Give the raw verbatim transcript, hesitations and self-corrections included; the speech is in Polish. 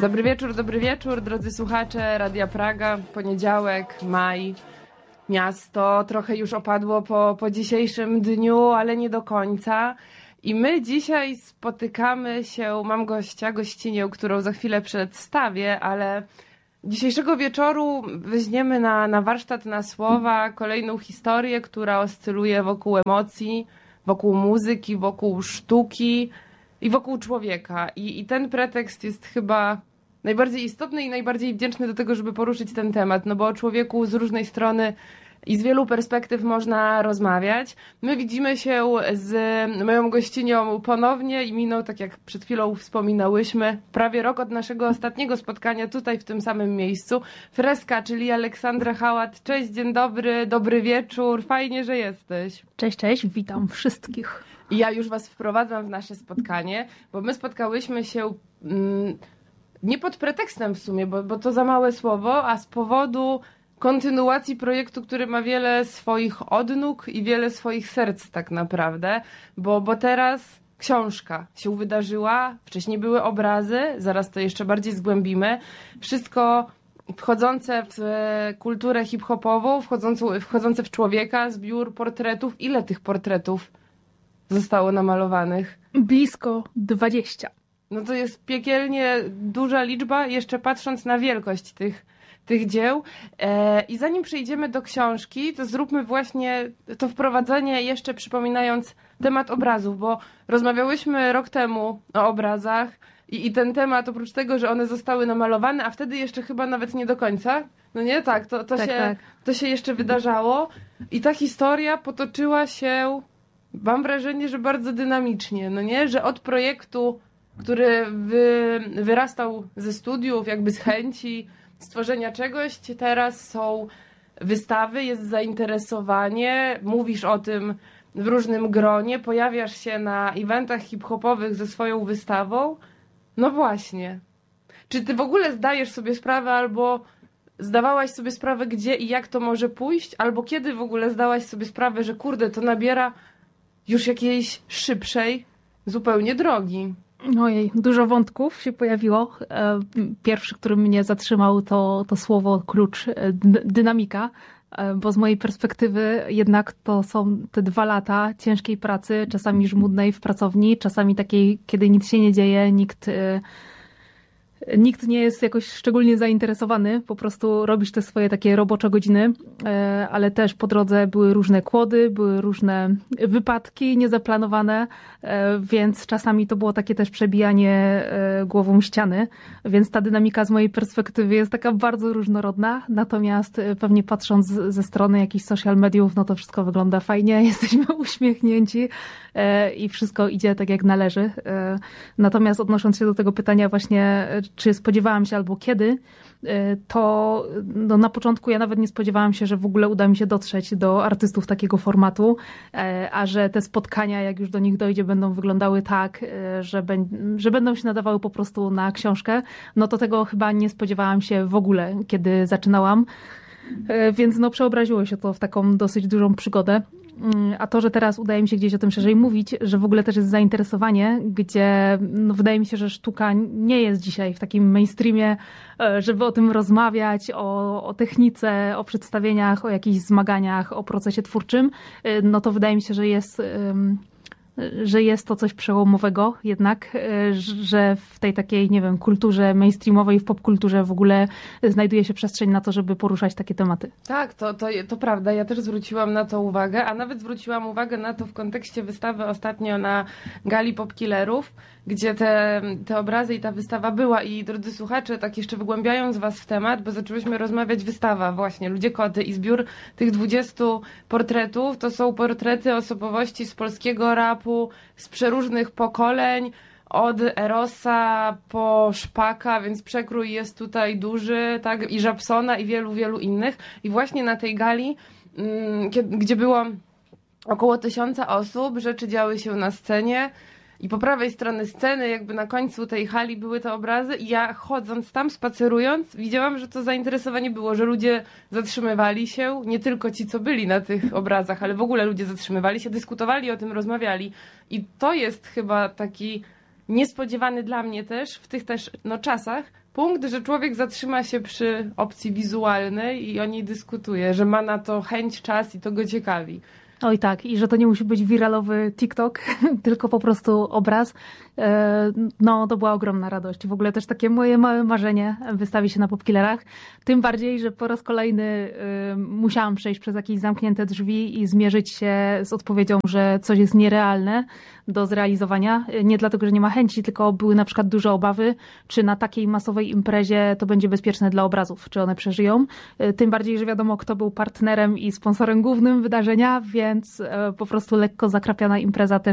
Dobry wieczór, dobry wieczór, drodzy słuchacze Radia Praga. Poniedziałek, maj, miasto trochę już opadło po, po dzisiejszym dniu, ale nie do końca. I my dzisiaj spotykamy się, mam gościa, gościnię, którą za chwilę przedstawię, ale dzisiejszego wieczoru weźmiemy na, na warsztat na słowa kolejną historię, która oscyluje wokół emocji, wokół muzyki, wokół sztuki i wokół człowieka. I, I ten pretekst jest chyba najbardziej istotny i najbardziej wdzięczny do tego, żeby poruszyć ten temat, no bo o człowieku z różnej strony i z wielu perspektyw można rozmawiać. My widzimy się z moją gościnią ponownie i minął, tak jak przed chwilą wspominałyśmy, prawie rok od naszego ostatniego spotkania tutaj w tym samym miejscu. Freska, czyli Aleksandra Hałat. Cześć, dzień dobry, dobry wieczór, fajnie, że jesteś. Cześć, cześć, witam wszystkich. I ja już was wprowadzam w nasze spotkanie, bo my spotkałyśmy się mm, nie pod pretekstem w sumie, bo, bo to za małe słowo, a z powodu kontynuacji projektu, który ma wiele swoich odnóg i wiele swoich serc tak naprawdę, bo, bo teraz książka się wydarzyła, wcześniej były obrazy, zaraz to jeszcze bardziej zgłębimy. Wszystko wchodzące w kulturę hip-hopową, wchodzące, wchodzące w człowieka, zbiór portretów. Ile tych portretów zostało namalowanych? Blisko dwadzieścia. No to jest piekielnie duża liczba, jeszcze patrząc na wielkość tych tych dzieł. I zanim przejdziemy do książki, to zróbmy właśnie to wprowadzenie jeszcze przypominając temat obrazów, bo rozmawiałyśmy rok temu o obrazach i, i ten temat, oprócz tego, że one zostały namalowane, a wtedy jeszcze chyba nawet nie do końca, no nie? Tak, to, to, tak, się, tak. to się jeszcze wydarzało i ta historia potoczyła się, mam wrażenie, że bardzo dynamicznie, no nie? Że od projektu, który wy, wyrastał ze studiów, jakby z chęci stworzenia czegoś, teraz są wystawy, jest zainteresowanie, mówisz o tym w różnym gronie, pojawiasz się na eventach hip-hopowych ze swoją wystawą. No właśnie. Czy ty w ogóle zdajesz sobie sprawę, albo zdawałaś sobie sprawę, gdzie i jak to może pójść, albo kiedy w ogóle zdałaś sobie sprawę, że kurde, to nabiera już jakiejś szybszej zupełnie drogi? Ojej, dużo wątków się pojawiło. Pierwszy, który mnie zatrzymał, to, to słowo klucz, dynamika, bo z mojej perspektywy jednak to są te dwa lata ciężkiej pracy, czasami żmudnej w pracowni, czasami takiej, kiedy nic się nie dzieje, nikt... Nikt nie jest jakoś szczególnie zainteresowany, po prostu robisz te swoje takie robocze godziny, ale też po drodze były różne kłody, były różne wypadki niezaplanowane, więc czasami to było takie też przebijanie głową ściany, więc ta dynamika z mojej perspektywy jest taka bardzo różnorodna, natomiast pewnie patrząc ze strony jakichś social mediów, no to wszystko wygląda fajnie, jesteśmy uśmiechnięci i wszystko idzie tak jak należy. Natomiast odnosząc się do tego pytania właśnie, czy spodziewałam się albo kiedy, to no na początku ja nawet nie spodziewałam się, że w ogóle uda mi się dotrzeć do artystów takiego formatu, a że te spotkania, jak już do nich dojdzie, będą wyglądały tak, że, be, że będą się nadawały po prostu na książkę, no to tego chyba nie spodziewałam się w ogóle, kiedy zaczynałam. Więc no przeobraziło się to w taką dosyć dużą przygodę. A to, że teraz udaje mi się gdzieś o tym szerzej mówić, że w ogóle też jest zainteresowanie, gdzie no wydaje mi się, że sztuka nie jest dzisiaj w takim mainstreamie, żeby o tym rozmawiać, o, o technice, o przedstawieniach, o jakichś zmaganiach, o procesie twórczym, no to wydaje mi się, że jest... że jest to coś przełomowego jednak, że w tej takiej, nie wiem, kulturze mainstreamowej, w popkulturze w ogóle znajduje się przestrzeń na to, żeby poruszać takie tematy. Tak, to, to, to prawda. Ja też zwróciłam na to uwagę, a nawet zwróciłam uwagę na to w kontekście wystawy ostatnio na Gali Popkillerów, gdzie te, te obrazy i ta wystawa była. I drodzy słuchacze, tak jeszcze wygłębiając was w temat, bo zaczęłyśmy rozmawiać, wystawa właśnie, Ludzie Koty i zbiór tych dwudziestu portretów, to są portrety osobowości z polskiego rapu, z przeróżnych pokoleń, od Erosa po Szpaka, więc przekrój jest tutaj duży, tak, i Żabsona i wielu, wielu innych. I właśnie na tej gali, gdzie było około tysiąca osób, rzeczy działy się na scenie i po prawej strony sceny, jakby na końcu tej hali były te obrazy i ja chodząc tam, spacerując, widziałam, że to zainteresowanie było, że ludzie zatrzymywali się, nie tylko ci, co byli na tych obrazach, ale w ogóle ludzie zatrzymywali się, dyskutowali o tym, rozmawiali i to jest chyba taki niespodziewany dla mnie też w tych też no, czasach punkt, że człowiek zatrzyma się przy opcji wizualnej i o niej dyskutuje, że ma na to chęć, czas i to go ciekawi. Oj tak, i że to nie musi być wiralowy TikTok, tylko po prostu obraz. No, to była ogromna radość. W ogóle też takie moje małe marzenie wystawi się na Popkillerach. Tym bardziej, że po raz kolejny musiałam przejść przez jakieś zamknięte drzwi i zmierzyć się z odpowiedzią, że coś jest nierealne do zrealizowania. Nie dlatego, że nie ma chęci, tylko były na przykład duże obawy, czy na takiej masowej imprezie to będzie bezpieczne dla obrazów, czy one przeżyją. Tym bardziej, że wiadomo, kto był partnerem i sponsorem głównym wydarzenia, więc po prostu lekko zakrapiana impreza też